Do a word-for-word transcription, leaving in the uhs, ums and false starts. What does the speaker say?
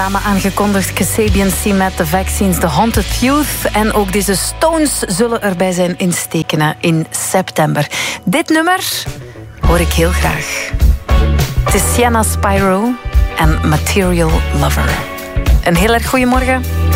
Samen aangekondigd Kasabian C. met The Vaccines, The Haunted Youth. En ook deze Stones zullen erbij zijn in Stekenen in september. Dit nummer hoor ik heel graag. Het is Sienna Spyro en Material Lover. Een heel erg goeiemorgen.